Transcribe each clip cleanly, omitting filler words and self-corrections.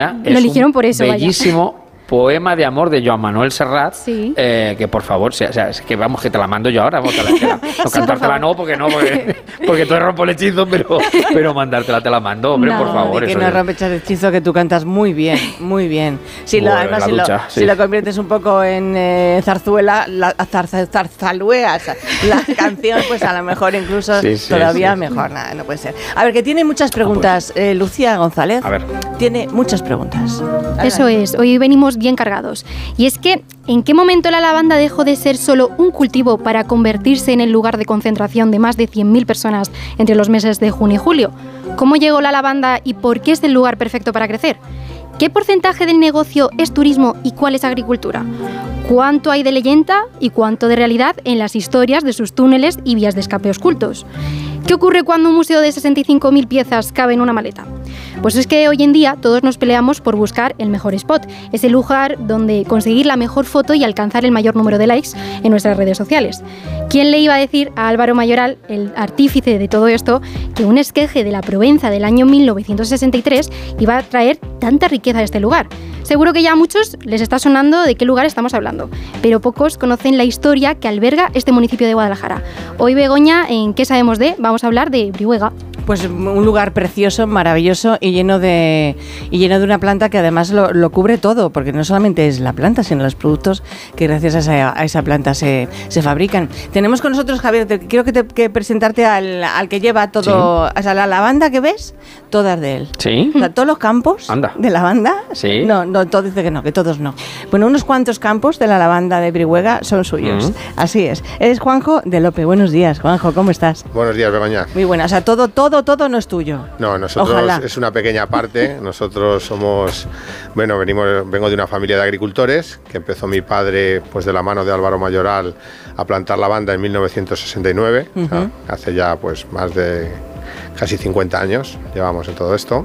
Lo eligieron por eso, bellísimo poema de amor de Joan Manuel Serrat, sí. Que por favor, es que vamos, que te la mando yo ahora, no cantártela no, porque tú rompo el hechizo, pero mandártela te la mando, hombre, por favor. Que no rompes el hechizo, que tú cantas muy bien, muy bien. Si lo conviertes un poco en zarzuela, zarzalueas, la canción, pues a lo mejor incluso todavía mejor, nada, no puede ser. A ver, que tiene muchas preguntas, Lucía González. A ver. Tiene muchas preguntas. Eso es, hoy venimos bien cargados. Y es que, ¿en qué momento la lavanda dejó de ser solo un cultivo para convertirse en el lugar de concentración de más de 100.000 personas entre los meses de junio y julio? ¿Cómo llegó la lavanda y por qué es el lugar perfecto para crecer? ¿Qué porcentaje del negocio es turismo y cuál es agricultura? ¿Cuánto hay de leyenda y cuánto de realidad en las historias de sus túneles y vías de escape ocultos? ¿Qué ocurre cuando un museo de 65.000 piezas cabe en una maleta? Pues es que hoy en día todos nos peleamos por buscar el mejor spot, ese lugar donde conseguir la mejor foto y alcanzar el mayor número de likes en nuestras redes sociales. ¿Quién le iba a decir a Álvaro Mayoral, el artífice de todo esto, que un esqueje de la Provenza del año 1963 iba a traer tanta riqueza a este lugar? Seguro que ya a muchos les está sonando de qué lugar estamos hablando, pero pocos conocen la historia que alberga este municipio de Guadalajara. Hoy, Begoña, en ¿Qué sabemos de? Vamos a hablar de Brihuega. Pues un lugar precioso, maravilloso y lleno de una planta que además lo cubre todo, porque no solamente es la planta, sino los productos que gracias a esa planta se fabrican. Tenemos con nosotros, Javier, quiero que presentarte al que lleva todo, o sea, la lavanda que ves, todas de él. ¿Sí? O sea, todos los campos de lavanda. Sí. No, todo dice que no, que todos no. Bueno, unos cuantos campos de la lavanda de Brihuega son suyos. Así es. Eres Juanjo de Lope. Buenos días, Juanjo, ¿cómo estás? Buenos días, Begoña. Muy buena, o sea, todo no es tuyo. No, nosotros Ojalá. Es una pequeña parte. Nosotros somos, vengo de una familia de agricultores que empezó mi padre, pues de la mano de Álvaro Mayoral, a plantar lavanda en 1969. O sea, hace ya pues más de casi 50 años llevamos en todo esto.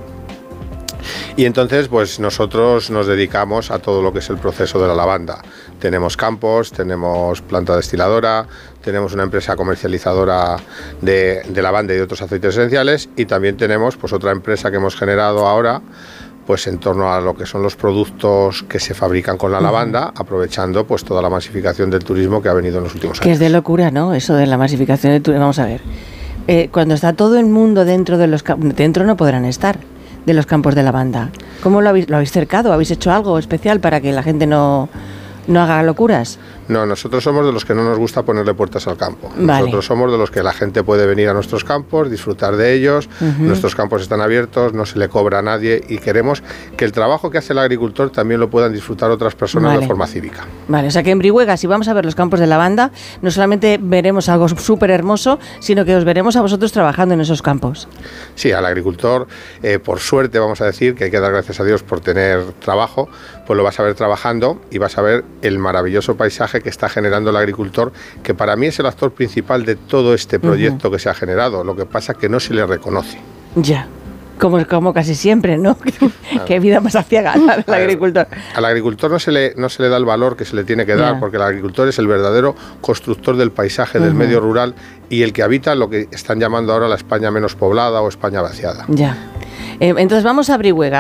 Y entonces pues nosotros nos dedicamos a todo lo que es el proceso de la lavanda. Tenemos campos, tenemos planta destiladora, tenemos una empresa comercializadora de lavanda y de otros aceites esenciales, y también tenemos pues otra empresa que hemos generado ahora pues en torno a lo que son los productos que se fabrican con la lavanda, aprovechando pues toda la masificación del turismo que ha venido en los últimos años. Que es de locura, ¿no? Eso de la masificación del turismo. Vamos a ver. Cuando está todo el mundo dentro de los campos, dentro no podrán estar de los campos de lavanda. ¿Cómo lo habéis cercado? ¿Habéis hecho algo especial para que la gente no haga locuras? No, nosotros somos de los que no nos gusta ponerle puertas al campo. Vale. Nosotros somos de los que la gente puede venir a nuestros campos, disfrutar de ellos. Nuestros campos están abiertos, no se le cobra a nadie, y queremos que el trabajo que hace el agricultor también lo puedan disfrutar otras personas de forma cívica. Vale, o sea que en Brihuega, si vamos a ver los campos de lavanda, no solamente veremos algo súper hermoso, sino que os veremos a vosotros trabajando en esos campos. Sí, al agricultor, por suerte, vamos a decir, que hay que dar gracias a Dios por tener trabajo, pues lo vas a ver trabajando y vas a ver el maravilloso paisaje que está generando el agricultor, que para mí es el actor principal de todo este proyecto que se ha generado. Lo que pasa es que no se le reconoce. Ya, como casi siempre, ¿no? Claro. Qué vida más aciaga al agricultor. Al agricultor no se le da el valor que se le tiene que dar, porque el agricultor es el verdadero constructor del paisaje, del medio rural, y el que habita lo que están llamando ahora la España menos poblada o España vaciada. Ya. Entonces vamos a Brihuega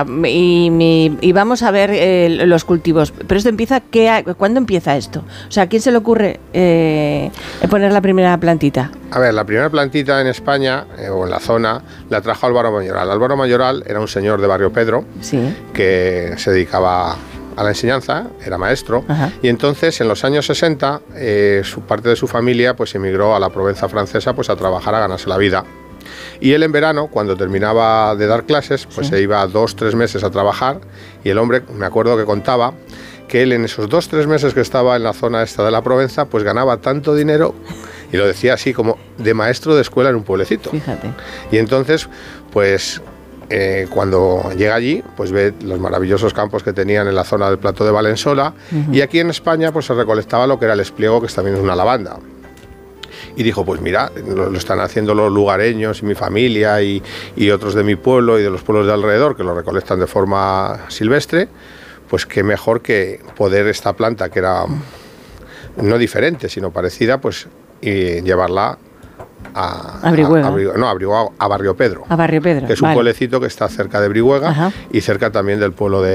y vamos a ver los cultivos. Pero esto empieza, ¿cuándo empieza esto? O sea, ¿a quién se le ocurre poner la primera plantita? A ver, la primera plantita en España, o en la zona, la trajo Álvaro Mayoral. Álvaro Mayoral era un señor de Barrio Pedro, que se dedicaba a la enseñanza, era maestro. Y entonces en los años 60 parte de su familia pues emigró a la Provenza francesa pues a trabajar, a ganarse la vida. Y él en verano, cuando terminaba de dar clases, pues se iba 2-3 meses a trabajar, y el hombre, me acuerdo que contaba que él en esos 2-3 meses que estaba en la zona esta de la Provenza, pues ganaba tanto dinero, y lo decía así como de maestro de escuela en un pueblecito. Fíjate. Y entonces, pues cuando llega allí, pues ve los maravillosos campos que tenían en la zona del Plato de Valensola, y aquí en España pues se recolectaba lo que era el espliego, que también es una lavanda. Y dijo, pues mira, lo están haciendo los lugareños y mi familia y otros de mi pueblo y de los pueblos de alrededor, que lo recolectan de forma silvestre, pues qué mejor que poder esta planta, que era no diferente, sino parecida, pues y llevarla a Brihuega. A Barrio Pedro. A Barrio Pedro. Que es un pueblecito que está cerca de Brihuega y cerca también del pueblo de